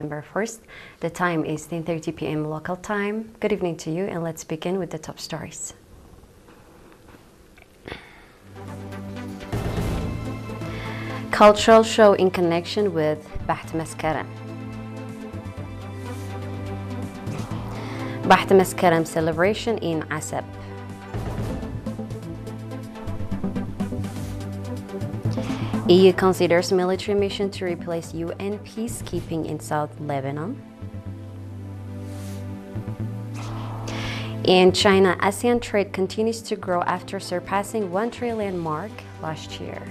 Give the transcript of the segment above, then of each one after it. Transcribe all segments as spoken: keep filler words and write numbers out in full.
November first. The time is ten thirty p m local time. Good evening to you, and let's begin with the top stories. Cultural show in connection with Baht Maskaram. Baht Maskaram celebration in Asab. E U considers military mission to replace U N peacekeeping in South Lebanon. In China, ASEAN trade continues to grow after surpassing one trillion mark last year.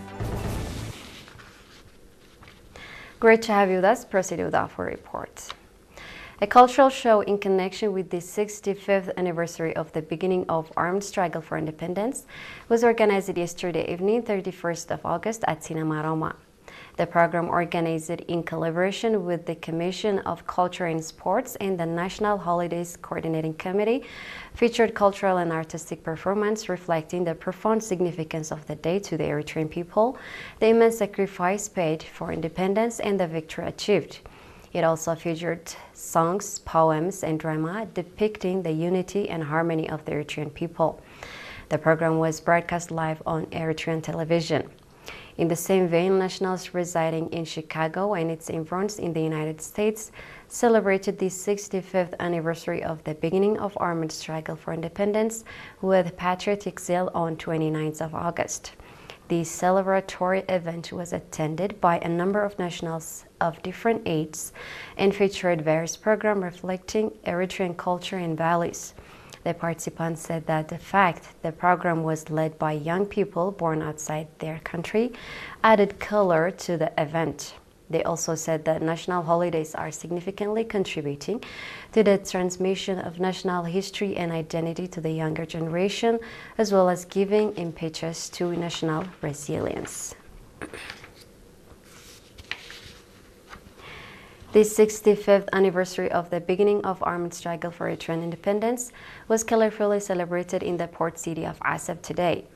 Great to have you with us. Proceed with our report. A cultural show in connection with the sixty-fifth anniversary of the beginning of armed struggle for independence was organized yesterday evening, thirty-first of August, at Cinema Roma. The program, organized in collaboration with the Commission of Culture and Sports and the National Holidays Coordinating Committee, featured cultural and artistic performance reflecting the profound significance of the day to the Eritrean people, the immense sacrifice paid for independence, and the victory achieved. It also featured songs, poems, and drama depicting the unity and harmony of the Eritrean people. The program was broadcast live on Eritrean television. In the same vein, nationals residing in Chicago and its influence in the United States celebrated the sixty-fifth anniversary of the beginning of armed struggle for independence with patriotic zeal on twenty-ninth of August. The celebratory event was attended by a number of nationals of different ages and featured various programs reflecting Eritrean culture and values. The participants said that the fact the program was led by young people born outside their country added color to the event. They also said that national holidays are significantly contributing to the transmission of national history and identity to the younger generation, as well as giving impetus to national resilience. The sixty-fifth anniversary of the beginning of armed struggle for Eritrean independence was colorfully celebrated in the port city of Asab today.